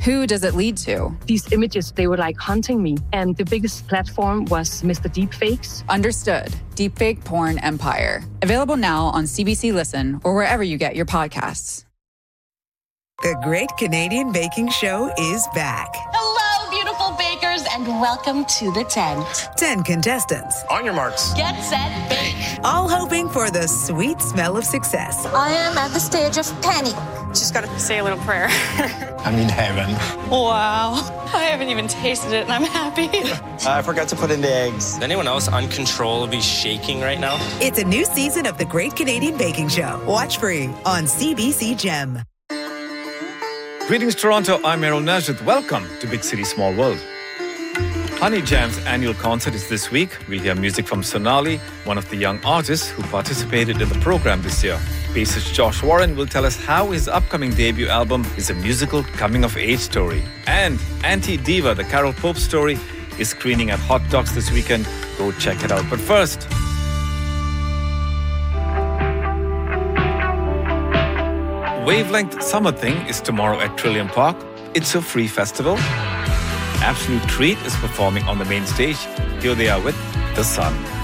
Who does it lead to? These images, they were like hunting me. And the biggest platform was Mr. Deepfakes. Understood. Deepfake porn empire. Available now on CBC Listen or wherever you get your podcasts. The Great Canadian Baking Show is back. Hello, beautiful bakers, and welcome to the tent. 10 contestants. On your marks. Get set, bake. All hoping for the sweet smell of success. I am at the stage of panic. Just got to say a little prayer. I'm in heaven. Wow. I haven't even tasted it, and I'm happy. I forgot to put in the eggs. Is anyone else uncontrollably shaking right now? It's a new season of The Great Canadian Baking Show. Watch free on CBC Gem. Greetings, Toronto. I'm Errol Najat. Welcome to Big City, Small World. Honey Jam's annual concert is this week. We'll hear music from Sonali, one of the young artists who participated in the program this year. Bassist Josh Warren will tell us how his upcoming debut album is a musical coming-of-age story. And Anti-Diva, the Carol Pope story, is screening at Hot Docs this weekend. Go check it out. But first, Wavelength Summer Thing is tomorrow at Trillium Park. It's a free festival. Absolute Treat is performing on the main stage. Here they are with The Sun.